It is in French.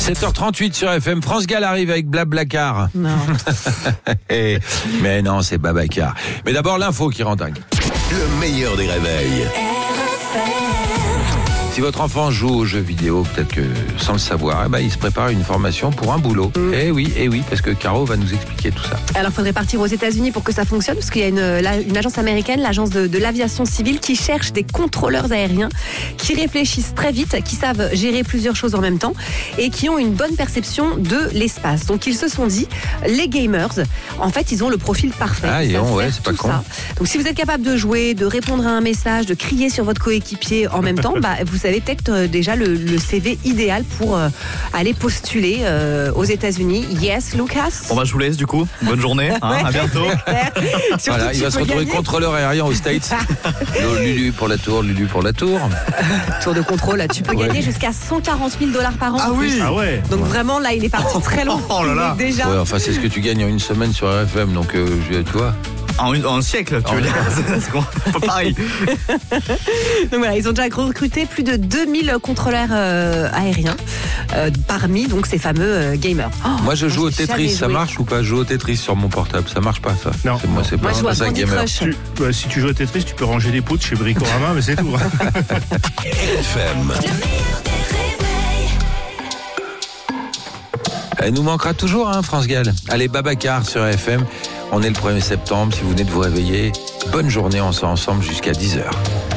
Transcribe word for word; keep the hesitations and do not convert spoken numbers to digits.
sept heures trente-huit sur F M. France Gall arrive avec Blablacar. Non. Et, mais non, c'est Babacar. Mais d'abord, l'info qui rend dingue. Le meilleur des réveils. Si votre enfant joue aux jeux vidéo, peut-être que sans le savoir, eh ben, il se prépare une formation pour un boulot. Mm. Eh oui, eh oui, parce que Caro va nous expliquer tout ça. Alors, il faudrait partir aux États-Unis pour que ça fonctionne, parce qu'il y a une, la, une agence américaine, l'agence de, de l'aviation civile, qui cherche des contrôleurs aériens qui réfléchissent très vite, qui savent gérer plusieurs choses en même temps et qui ont une bonne perception de l'espace. Donc, ils se sont dit, les gamers, en fait, ils ont le profil parfait. Ah, et on, ouais, c'est pas con. Ça. Donc, si vous êtes capable de jouer, de répondre à un message, de crier sur votre coéquipier en même temps, bah, vous savez peut-être euh, déjà le, le C V idéal pour euh, aller postuler euh, aux États-Unis. Yes, Lucas. Bon bah je vous laisse du coup. Bonne journée. Hein, ouais, à bientôt. Voilà, il va se retrouver gagner. Contrôleur aérien aux States. Lulu pour la tour, Lulu pour la tour. Tour de contrôle, tu peux ouais. gagner jusqu'à cent quarante mille dollars par an. Ah oui. Ah ouais. Donc ouais. vraiment là, il est parti très loin. Oh là là. Déjà. Ouais, enfin c'est ce que tu gagnes en une semaine sur R F M, donc euh, tu vois. En, en un siècle, tu en veux dire. C'est pas pareil. Donc voilà, ils ont déjà recruté plus de deux mille contrôleurs euh, aériens euh, parmi donc ces fameux euh, gamers. Oh, moi je joue moi, au Tetris, ça marche ou pas? Je joue au Tetris sur mon portable, ça marche pas ça? Non. C'est, moi c'est moi, pas, je joue à un gamer. Tu, bah, si tu joues au Tetris, tu peux ranger des poutres chez Bricorama, mais c'est tout. F M. Elle nous manquera toujours, hein, France Gall. Allez, Babacar sur F M. On est le premier septembre. Si vous venez de vous réveiller, bonne journée, on sort ensemble jusqu'à dix heures.